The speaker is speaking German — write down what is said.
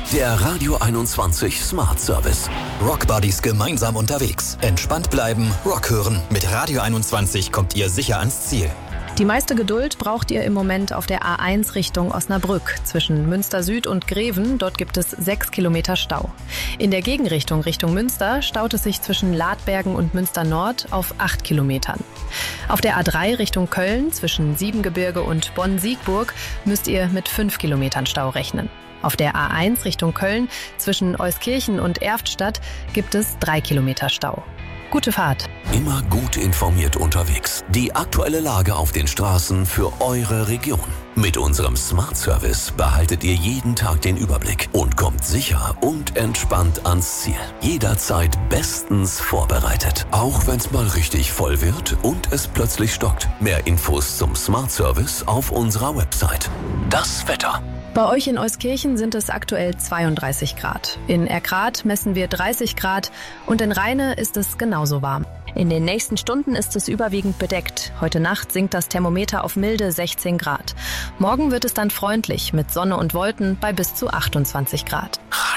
Der Radio 21 Smart Service. Rockbuddies gemeinsam unterwegs. Entspannt bleiben, Rock hören. Mit Radio 21 kommt ihr sicher ans Ziel. Die meiste Geduld braucht ihr im Moment auf der A1 Richtung Osnabrück. Zwischen Münster Süd und Greven, dort gibt es 6 Kilometer Stau. In der Gegenrichtung Richtung Münster staut es sich zwischen Ladbergen und Münster Nord auf 8 Kilometern. Auf der A3 Richtung Köln zwischen Siebengebirge und Bonn-Siegburg müsst ihr mit 5 Kilometern Stau rechnen. Auf der A1 Richtung Köln zwischen Euskirchen und Erftstadt gibt es 3 Kilometer Stau. Gute Fahrt. Immer gut informiert unterwegs. Die aktuelle Lage auf den Straßen für eure Region. Mit unserem Smart Service behaltet ihr jeden Tag den Überblick und kommt sicher und entspannt ans Ziel. Jederzeit bestens vorbereitet. Auch wenn es mal richtig voll wird und es plötzlich stockt. Mehr Infos zum Smart Service auf unserer Website. Das Wetter. Bei euch in Euskirchen sind es aktuell 32 Grad. In Erkrath messen wir 30 Grad und in Rheine ist es genauso warm. In den nächsten Stunden ist es überwiegend bedeckt. Heute Nacht sinkt das Thermometer auf milde 16 Grad. Morgen wird es dann freundlich mit Sonne und Wolken bei bis zu 28 Grad.